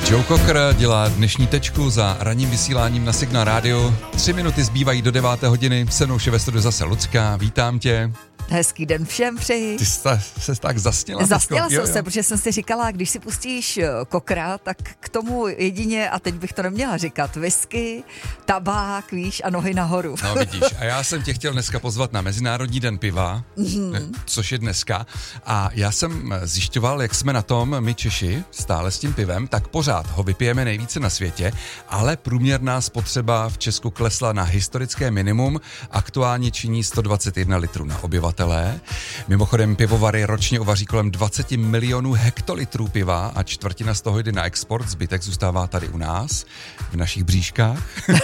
Joe Cocker dělá dnešní tečku za ranním vysíláním na Signál Radio. 3 minuty zbývají do 9. hodiny. Se mnou je ve studiu zase Lucka. Vítám tě. Hezký den všem přeji. Ty se tak zasněla. Zasněla jsem se, protože jsem si říkala, když si pustíš Cockera, tak k tomu jedině, a teď bych to neměla říkat, whisky, tabák, víš, a nohy nahoru. No vidíš, a já jsem tě chtěl dneska pozvat na Mezinárodní den piva, což je dneska. A já jsem zjišťoval, jak jsme na tom, my Češi, stále s tím pivem, tak pořád ho vypijeme nejvíce na světě, ale průměrná spotřeba v Česku klesla na historické minimum, aktuálně činí 121 litrů na obyvatele. Mimochodem pivovary ročně uvaří kolem 20 milionů hektolitrů piva a čtvrtina z toho jde na export, zbytek zůstává tady u nás, v našich bříškách.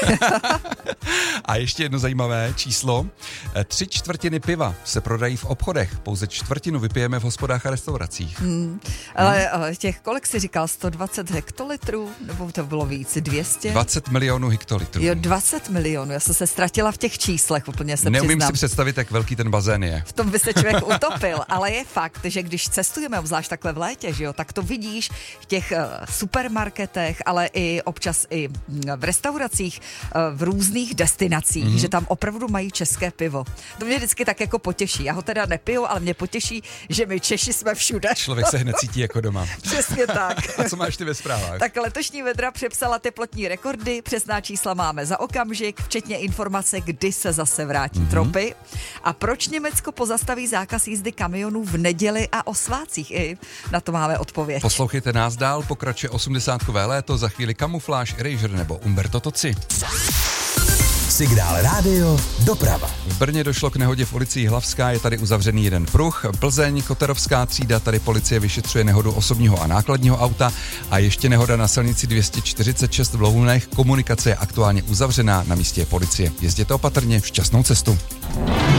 A ještě jedno zajímavé číslo. 3/4 piva se prodají v obchodech, pouze čtvrtinu vypijeme v hospodách a restauracích. Ale těch, kolik jsi říkal, 120 hektolitrů? Nebo to bylo víc, 200? 20 milionů hektolitrů. Jo, 20 milionů, já jsem se ztratila v těch číslech, úplně se Neumím přiznám. si představit, jak velký ten bazén je. V tom by se člověk utopil, ale je fakt, že když cestujeme, obzvlášť takhle v létě, že jo, tak to vidíš v těch supermarketech, ale i občas i v restauracích, v různých destinacích, že tam opravdu mají české pivo. To mě vždycky tak jako potěší. Já ho teda nepiju, ale mě potěší, že my Češi jsme všude. Člověk se hned cítí jako doma. Přesně tak. A co máš ty ve zprávách? Tak letošní vedra přepsala teplotní rekordy, přesná čísla máme za okamžik, včetně informace, kdy se zase vrátí tropy. A proč Německo pozastaví zákaz jízdy kamionů v neděli a o svátcích? I na to máme odpověď. Poslouchejte nás dál, pokračuje 80kové léto, za chvíli Kamufláž, Erasure nebo Umberto Tocci. Signál Radio doprava. V Brně došlo k nehodě v ulici Jihlavská, je tady uzavřený jeden pruh. Plzeň, Koterovská třída, tady policie vyšetřuje nehodu osobního a nákladního auta a ještě nehoda na silnici 246 v Lounech. Komunikace je aktuálně uzavřená, na místě je policie. Jezděte opatrně, šťastnou cestu.